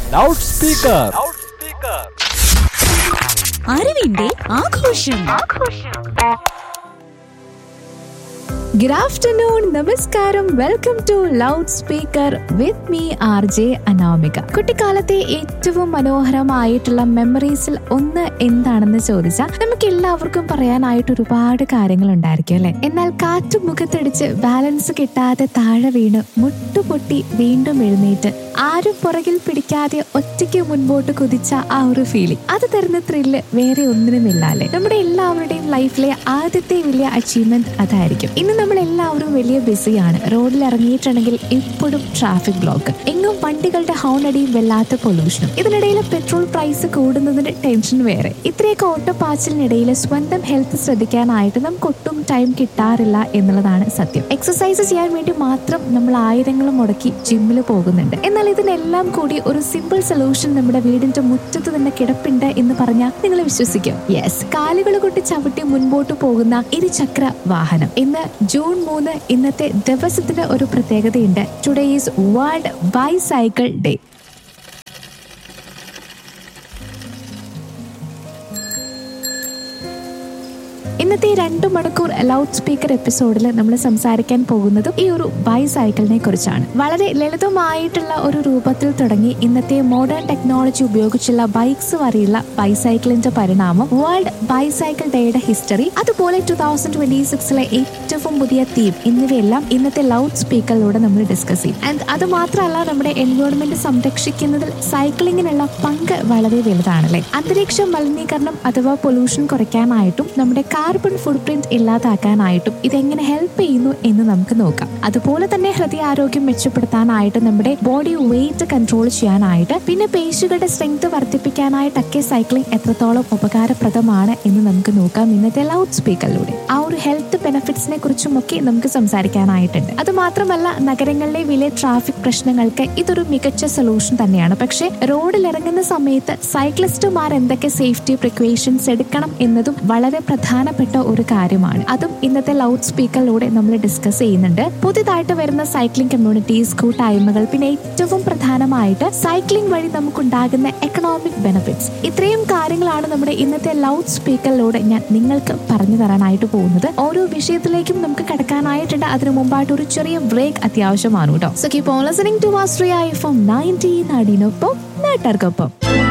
Loud speaker. അറിവിന്റെ ആഘോഷം. Good afternoon, നമസ്കാരം, welcome to loud speaker with me RJ Anamika. കുട്ടിക്കാലത്തെ ഏറ്റവും മനോഹരമായിട്ടുള്ള മെമ്മറീസിൽ ഒന്ന് എന്താണെന്ന് ചോദിച്ചാൽ നമുക്ക് എല്ലാവർക്കും പറയാനായിട്ട് ഒരുപാട് കാര്യങ്ങൾ ഉണ്ടായിരിക്കും അല്ലെ. എന്നാൽ കാറ്റ് മുഖത്തടിച്ച് ബാലൻസ് കിട്ടാതെ താഴെ വീണ് മുട്ടുപൊട്ടി വീണ്ടും എഴുന്നേറ്റ് ആരും പുറകിൽ പിടിക്കാതെ ഒറ്റയ്ക്ക് മുൻപോട്ട് കുതിച്ച ആ ഒരു ഫീലിംഗ്, അത് തരുന്ന ത്രില്ല് വേറെ ഒന്നിനുമില്ല അല്ലെ. നമ്മുടെ എല്ലാവരുടെയും ലൈഫിലെ ആദ്യത്തെ വലിയ അച്ചീവ്മെന്റ് അതായിരിക്കും. ഇന്ന് നമ്മൾ എല്ലാവരും വലിയ ബിസിയാണ്. റോഡിൽ ഇറങ്ങിയിട്ടുണ്ടെങ്കിൽ എപ്പോഴും ട്രാഫിക് ബ്ലോക്ക്, എങ്ങും വണ്ടികളുടെ ഹോൺ അടിയും വല്ലാത്ത പൊല്യൂഷനും, ഇതിനിടയിൽ പെട്രോൾ പ്രൈസ് കൂടുന്നതിന്റെ ടെൻഷൻ വേറെ. ഇത്രയൊക്കെ ഓട്ടപ്പാച്ചിലിനിടയിൽ സ്വന്തം ഹെൽത്ത് ശ്രദ്ധിക്കാനായിട്ട് നമുക്ക് ഒട്ടും ടൈം കിട്ടാറില്ല എന്നുള്ളതാണ് സത്യം. എക്സസൈസ് ചെയ്യാൻ വേണ്ടി മാത്രം നമ്മൾ ആയിരങ്ങൾ മുടക്കി ജിമ്മിൽ പോകുന്നുണ്ട്. എന്നാൽ ഇതിനെല്ലാം കൂടി ഒരു സിമ്പിൾ സൊല്യൂഷൻ നമ്മുടെ വീടിന്റെ മുറ്റത്ത് തന്നെ കിടപ്പുണ്ട് എന്ന് പറഞ്ഞാൽ നിങ്ങൾ വിശ്വസിക്കും? യെസ്, കാലുകൾ കൊണ്ട് ചവിട്ടി മുൻപോട്ട് പോകുന്ന ഇരുചക്ര വാഹനം. ഇന്ന് ജൂൺ 3, ഇന്നത്തെ ദിവസത്തിന് ഒരു പ്രത്യേകതയുണ്ട്. Today is world bicycle day. ഇന്നത്തെ 2 മണിക്കൂർ ലൗഡ് സ്പീക്കർ എപ്പിസോഡിൽ നമ്മൾ സംസാരിക്കാൻ പോകുന്നതും ഈ ഒരു ബൈസൈക്കിളിനെ കുറിച്ചാണ്. വളരെ ലളിതമായിട്ടുള്ള ഒരു രൂപത്തിൽ തുടങ്ങി ഇന്നത്തെ മോഡേൺ ടെക്നോളജി ഉപയോഗിച്ചുള്ള ബൈക്സ് വരെയുള്ള ബൈസൈക്കിളിന്റെ പരിണാമം, വേൾഡ് ബൈസൈക്കിൾ ഡേയുടെ ഹിസ്റ്ററി, അതുപോലെ 2026 ഏറ്റവും പുതിയ തീം, എന്നിവയെല്ലാം ഇന്നത്തെ ലൗഡ് സ്പീക്കറിലൂടെ നമ്മൾ ഡിസ്കസ് ചെയ്യും. ആൻഡ് അത് മാത്രമല്ല, നമ്മുടെ എൻവയോൺമെന്റ് സംരക്ഷിക്കുന്നതിൽ സൈക്ലിങ്ങിനുള്ള പങ്ക് വളരെ വലുതാണല്ലേ. അന്തരീക്ഷ മലിനീകരണം അഥവാ പൊല്യൂഷൻ കുറയ്ക്കാനായിട്ടും നമ്മുടെ കാർബൺ ഫുട് പ്രിന്റ് ഇല്ലാതാക്കാനായിട്ടും ഇതെങ്ങനെ ഹെൽപ്പ് ചെയ്യുന്നു എന്ന് നമുക്ക് നോക്കാം. അതുപോലെ തന്നെ ഹൃദയാരോഗ്യം മെച്ചപ്പെടുത്താനായിട്ട്, നമ്മുടെ ബോഡി വെയിറ്റ് കൺട്രോൾ ചെയ്യാനായിട്ട്, പിന്നെ പേശികളുടെ സ്ട്രെങ്ത് വർദ്ധിപ്പിക്കാനായിട്ടൊക്കെ സൈക്ലിംഗ് എത്രത്തോളം ഉപകാരപ്രദമാണ് എന്ന് നമുക്ക് നോക്കാം ഇന്നത്തെ ലൗഡ് സ്പീക്കറിലൂടെ. ആ ഒരു ഹെൽത്ത് ബെനിഫിറ്റ്സിനെ കുറിച്ചും ഒക്കെ നമുക്ക് സംസാരിക്കാനായിട്ടുണ്ട്. അത് മാത്രമല്ല, നഗരങ്ങളിലെ വലിയ ട്രാഫിക് പ്രശ്നങ്ങൾക്ക് ഇതൊരു മികച്ച സൊല്യൂഷൻ തന്നെയാണ്. പക്ഷേ റോഡിൽ ഇറങ്ങുന്ന സമയത്ത് സൈക്ലിസ്റ്റുമാർ എന്തൊക്കെ സേഫ്റ്റി പ്രിക്കോഷൻസ് എടുക്കണം എന്നതും വളരെ പ്രധാനപ്പെട്ട ഒരു കാര്യമാണ്. അതും ഇന്നത്തെ ലൗഡ് സ്പീക്കറിലൂടെ നമ്മൾ ഡിസ്കസ് ചെയ്യുന്നുണ്ട്. പുതിയതായിട്ട് വരുന്ന സൈക്ലിംഗ് കമ്മ്യൂണിറ്റീസ്, കൂട്ടായ്മകൾ, പിന്നെ ഏറ്റവും പ്രധാനമായിട്ട് സൈക്ലിംഗ് വഴി നമുക്കുണ്ടാകുന്ന എക്കണോമിക് ബെനിഫിറ്റ്സ്, ഇത്രയും കാര്യങ്ങളാണ് നമ്മുടെ ഇന്നത്തെ ലൗഡ് സ്പീക്കറിലൂടെ ഞാൻ നിങ്ങൾക്ക് പറഞ്ഞു തരാനായിട്ട് പോകുന്നത്. ഓരോ വിഷയത്തിലേക്കും നമുക്ക് കടക്കാനായിട്ടുണ്ട്. അതിനു മുമ്പായിട്ട് ഒരു ചെറിയ ബ്രേക്ക് അത്യാവശ്യമാണ് കേട്ടോ. So keep on listening to Austria FM 90 നാടിനൊപ്പം നാട്ടാർക്കൊപ്പം.